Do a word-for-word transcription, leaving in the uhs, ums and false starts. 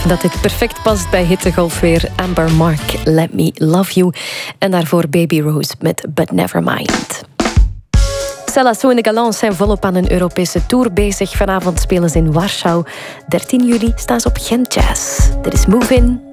dat dit perfect past bij hittegolfweer. Amber Mark, Let Me Love You. En daarvoor Baby Rose met But Never Mind. Céla Sou en de Galants zijn volop aan een Europese tour bezig. Vanavond spelen ze in Warschau. dertien juli staan ze op Gent Jazz. Dit is Move In.